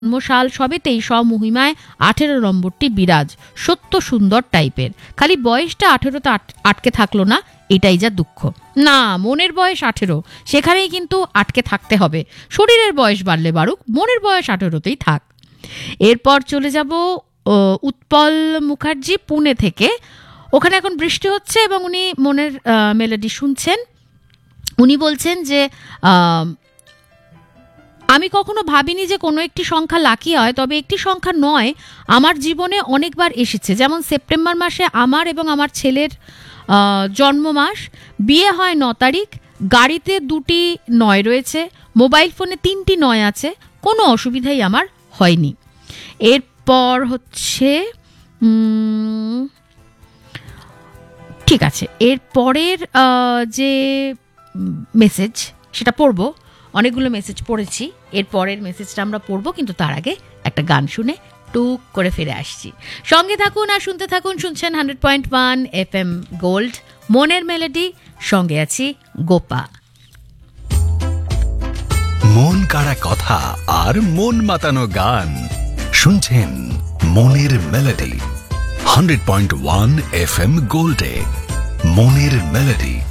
জন্মসাল সবেতেই স্বমহিমায় 18 নম্বরটি বিরাজ, সত্য সুন্দর টাইপের। খালি বয়সটা 18তে আটকে থাকলো না, এটাই যা দুঃখ। না, মনের বয়স 18, সেখানেই কিন্তু আটকে থাকতে হবে। শরীরের বয়স বাড়লে বাড়ুক, মনের বয়স 18তেই থাক। এরপর চলে যাব উৎপল মুখার্জি পুনে থেকে। ওখানে এখন বৃষ্টি হচ্ছে এবং উনি মনের মেলোডি শুনছেন। উনি বলছেন যে আমি কখনো ভাবিনি যে কোনো একটি সংখ্যা লাকি হয়, তবে একটি সংখ্যা নয় আমার জীবনে অনেকবার এসেছে। যেমন সেপ্টেম্বর মাসে আমার এবং আমার ছেলের জন্ম মাস, বিয়ে হয় 9 তারিখ, গাড়িতে 2টি 9 রয়েছে, মোবাইল ফোনে 3টি 9 আছে, কোনো অসুবিধাই আমার হয়নি। এরপর হচ্ছে ঠিক আছে, এর পরের যে মেসেজ সেটা পড়বো। অনেকগুলো মেসেজ পড়েছি, এর পরের মেসেজটা আমরা পড়বো, কিন্তু তার আগে একটা গান শুনে টুক করে ফিরে আসছি। সঙ্গে থাকুন আর শুনতে থাকুন। শুনছেন 100.1 FM গোল্ড, মনের মেলোডি। সঙ্গে আছি গোপা। মন কাড়া কথা আর মন মাতানো গান শুনছেন মনের মেলোডি 100.1 FM গোল্ডে। মনের মেলোডি।